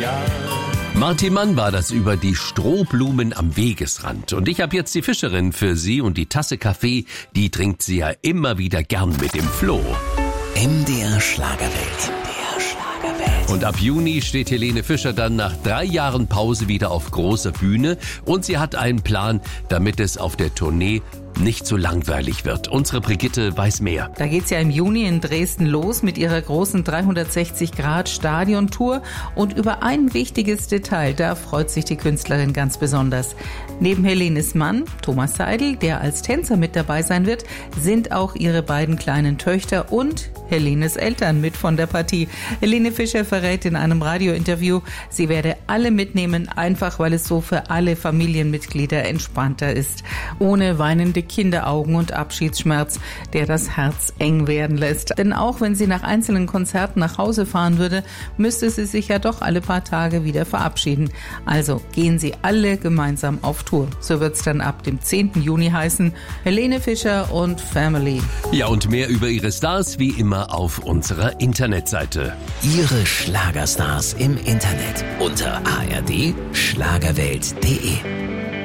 Jahr. Martin Mann war das über die Strohblumen am Wegesrand. Und ich habe jetzt die Fischerin für Sie und die Tasse Kaffee, die trinkt sie ja immer wieder gern mit dem Flo. MDR Schlagerwelt. Und ab Juni steht Helene Fischer dann nach 3 Jahren Pause wieder auf großer Bühne. Und sie hat einen Plan, damit es auf der Tournee nicht so langweilig wird. Unsere Brigitte weiß mehr. Da geht's ja im Juni in Dresden los mit ihrer großen 360-Grad-Stadiontour. Und über ein wichtiges Detail, da freut sich die Künstlerin ganz besonders. Neben Helenes Mann, Thomas Seidel, der als Tänzer mit dabei sein wird, sind auch ihre beiden kleinen Töchter und Helenes Eltern mit von der Partie. Helene Fischer verrät in einem Radiointerview, sie werde alle mitnehmen, einfach weil es so für alle Familienmitglieder entspannter ist. Ohne weinende Kinderaugen und Abschiedsschmerz, der das Herz eng werden lässt. Denn auch wenn sie nach einzelnen Konzerten nach Hause fahren würde, müsste sie sich ja doch alle paar Tage wieder verabschieden. Also gehen sie alle gemeinsam auf Tour. So wird's dann ab dem 10. Juni heißen. Helene Fischer und Family. Ja, und mehr über ihre Stars wie immer auf unserer Internetseite. Ihre Schlagerstars im Internet unter ard-schlagerwelt.de.